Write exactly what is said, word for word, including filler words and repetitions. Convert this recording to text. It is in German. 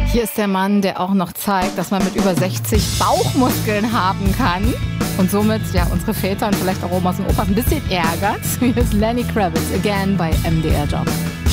Hier ist der Mann, der auch noch zeigt, dass man mit über sechzig Bauchmuskeln haben kann. Und somit ja unsere Väter und vielleicht auch Omas und Opas ein bisschen ärgert. Hier ist Lenny Kravitz, again bei M D R Jump.